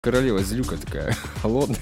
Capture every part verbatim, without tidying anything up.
Королева злюка такая, холодная.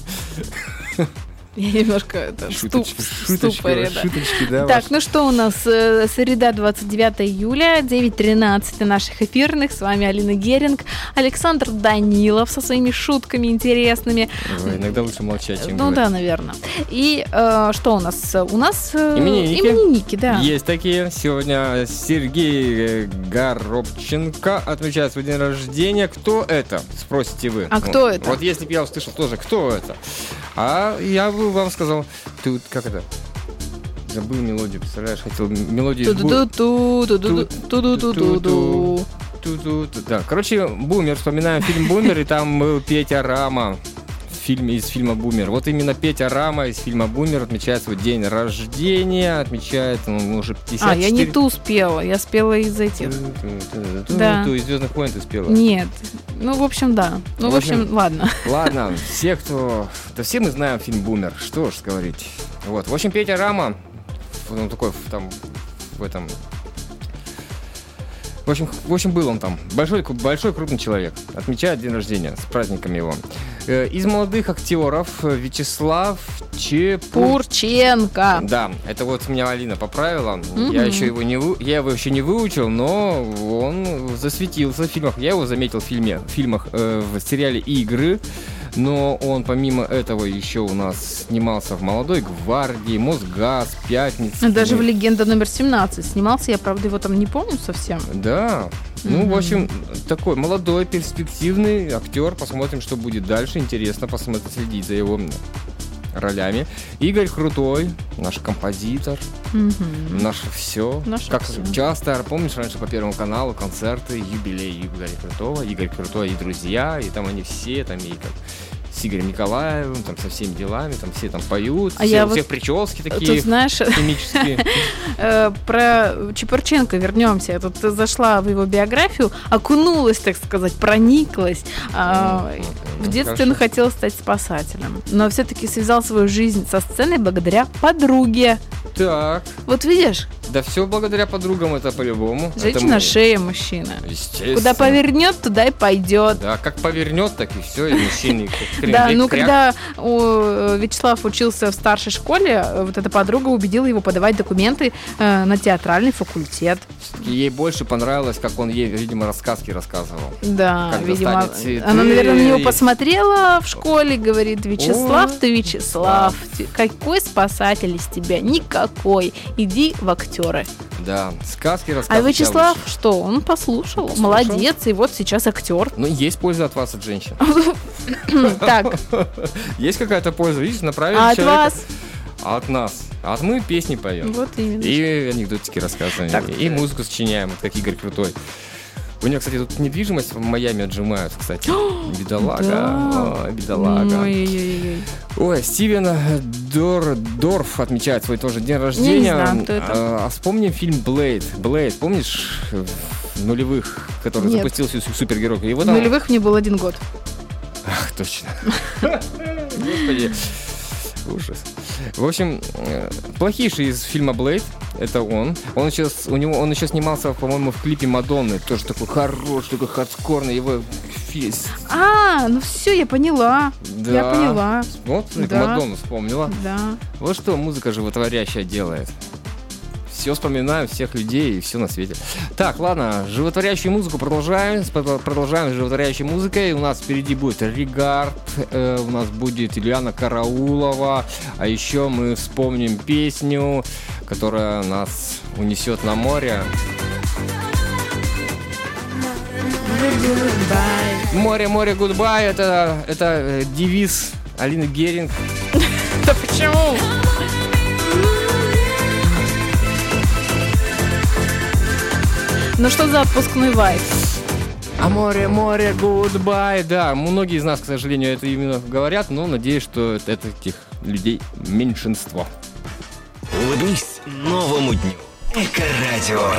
Я немножко это, Шуточки, в шуточки, ступоре, да. шуточки, да. Так, ваши. ну что у нас? э, Среда, двадцать девятое июля, девять тринадцать на наших эфирных. С вами Алина Геринг, Александр Данилов со своими шутками интересными. Ой, иногда лучше молчать, чем Ну говорить. да, наверное. И э, что у нас? У нас э, Именинники. именинники, да. Есть такие. Сегодня Сергей э, Горобченко отмечает свой день рождения. Кто это? Спросите вы. А Вот. кто это? Вот если бы я услышал тоже, кто это? А я бы вам сказал, ты вот как это? Забыл мелодию, представляешь? Хотел мелодию... из бу- Ту-ду-ду-ту, ту-ду-ду-ту-ду-ду-ду. Ту-ту-ту. Да, короче, «Бумер». Вспоминаем фильм «Бумер», и там был Петя Рама в фильме, из фильма «Бумер». Вот именно Петя Рама из фильма «Бумер» отмечает свой день рождения, отмечает, ну, уже пятьдесят четыре... А, я не ту спела, я спела из этих. Да. Ту из «Звездных войн» ты спела. Нет. Ну, в общем, да. Ну, В в общем, общем, ладно. Ладно, все, кто... Да все мы знаем фильм «Бумер», что ж говорить. Вот, в общем, Петя Рама, ну, такой там, в этом... В общем, в общем, был он там. Большой, большой крупный человек. Отмечает день рождения с праздником его. Э, Из молодых актеров Вячеслав Чепур... Пурченко. Да, это вот меня Алина поправила. Мгм. Я еще его не вы... я его еще не выучил, но он засветился в фильмах. Я его заметил в фильме, в фильмах, э, в сериале «Игры». Но он помимо этого еще у нас снимался в «Молодой гвардии», «Мосгаз», «Пятница». Даже в «Легенда номер семнадцать» снимался. Я, правда, его там не помню совсем. Да. Ну, Мгм. в общем, такой молодой, перспективный актер. Посмотрим, что будет дальше. Интересно посмотреть, следить за его ролями. Игорь Крутой, наш композитор, Мгм. наше все. Наше Как всё. часто, помнишь, раньше по Первому каналу концерты, юбилей Игоря Крутого, Игорь Крутой и друзья, и там они все, там и как с Игорем Николаевым, там со всеми делами, там все там поют, А все, я у вот- всех прически Тут, такие знаешь, химические. э, про Чепурченко вернемся. Я тут зашла в его биографию, окунулась, так сказать, прониклась. А, Мгм. В детстве Хорошо. он хотел стать спасателем, но все-таки связал свою жизнь со сценой благодаря подруге. Так, Вот видишь, да все благодаря подругам, это по-любому. женщина Это, шея мужчина. естественно. Куда повернет, туда и пойдет. Да, как повернет, так и все, и мужчины. как крем, Да, кряк, ну кряк. когда о, Вячеслав учился в старшей школе, э, вот эта подруга убедила его подавать документы э, на театральный факультет. Всё-таки ей больше понравилось, как он ей, видимо, рассказки рассказывал. Да, Как видимо, достанет цветы. она, наверное, на него посмотрела в школе, говорит: Вячеслав, О, ты Вячеслав, ты- какой спасатель из тебя? Никакой. Иди в актеры. Да, сказки А рассказывал. Вячеслав что? Он послушал, Послушал. молодец, и вот сейчас актер. Ну, есть польза от вас, от женщин. Так, Есть какая-то польза, видишь, направили а от человека. вас? А от нас. А от мы песни поем. Вот именно. И анекдотики рассказываем. Так. И музыку сочиняем, вот как Игорь Крутой. У него, кстати, тут недвижимость в Майами отжимают, кстати. Бедолага. Да. Ой, бедолага. Ой-ой-ой. Ой, Стивен Дор, Дорф отмечает свой тоже день рождения. знаю, кто это. А, а вспомним фильм «Блейд». «Блейд», помнишь, в нулевых, который Нет. запустил всю супергеройку? Его В там... нулевых мне был один год. Ах, точно. Господи. Ужас. В общем, э, плохейший из фильма «Блейд» — это он. Он еще, с- у него, он еще снимался, по-моему, в клипе Мадонны. Тоже такой хороший, такой хардкорный. Его фи- А, ну все, я поняла. Да. Я поняла. Вот, Да. Мадонну вспомнила. Да. Вот что музыка животворящая делает. Все вспоминаем, всех людей и все на свете. Так, ладно, животворящую музыку продолжаем. Спро- Продолжаем с животворящей музыкой. У нас впереди будет Регард, э, у нас будет Ильяна Караулова. А еще мы вспомним песню, которая нас унесет на море. Море, море, гудбай. Это, это э, девиз Алины Геринг. Да почему? Ну что за отпускной вайб? А море, море, гудбай. Да, многие из нас, к сожалению, это именно говорят, но надеюсь, что это, это этих людей меньшинство. Улыбнись новому дню. Эко-радио.